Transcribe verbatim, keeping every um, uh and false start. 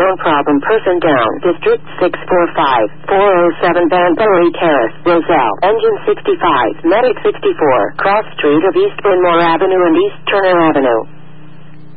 phone problem. Person down. District six four five, four oh seven Banbury Terrace, Roselle. Engine sixty-five, Medic sixty-four, Cross Street of East Brynmore Avenue and East Turner Avenue.